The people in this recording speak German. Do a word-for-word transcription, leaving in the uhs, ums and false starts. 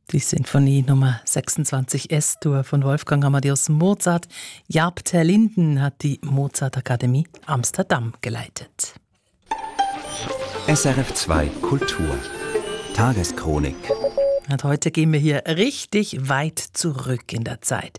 Die Sinfonie Nummer sechsundzwanzig S-Dur von Wolfgang Amadeus Mozart. Jaap ter Linden hat die Mozart-Akademie Amsterdam geleitet. S R F zwei Kultur Tageschronik. Und heute gehen wir hier richtig weit zurück in der Zeit.